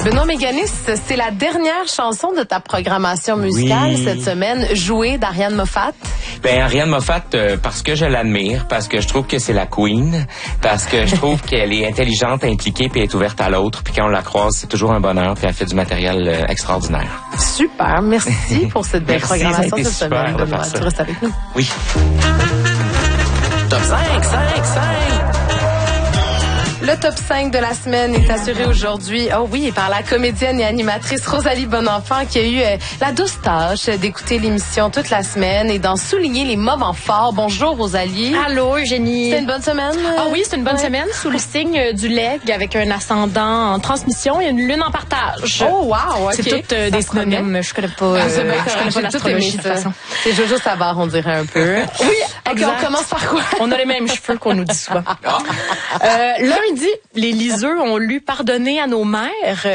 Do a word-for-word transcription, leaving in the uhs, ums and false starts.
Benoît Méganis, c'est la dernière chanson de ta programmation musicale Oui. cette semaine, jouée d'Ariane Moffat. Ben Ariane Moffat, euh, parce que je l'admire, parce que je trouve que c'est la queen, parce que je trouve qu'elle est intelligente, impliquée, puis elle est ouverte à l'autre, puis quand on la croise, c'est toujours un bonheur, puis elle fait du matériel euh, extraordinaire. Super, merci pour cette belle Merci, ça a programmation été cette super semaine, de Benoît. faire ça. Tu restes avec nous. Oui. Top cinq, cinq, cinq. Le top cinq de la semaine est assuré aujourd'hui, oh oui, par la comédienne et animatrice Rosalie Bonenfant qui a eu euh, la douce tâche d'écouter l'émission toute la semaine et d'en souligner les moments forts. Bonjour Rosalie. Allô Eugénie. C'était une bonne semaine? Ah oui, c'est une bonne Ouais. semaine sous le signe du leg avec un ascendant en transmission et une lune en partage. Oh wow, ok. C'est toutes euh, Ça des se promet. synonymes. Je connais pas. Euh, Ah, c'est bien je correct. connais pas J'ai tout l'astrologie aimé de ça. toute façon. C'est Jojo Savard, on dirait un peu. Oui, Ok, exact. on commence par quoi? On a les mêmes cheveux qu'on nous dit souvent. Euh, lundi, les liseux ont lu pardonner à nos mères.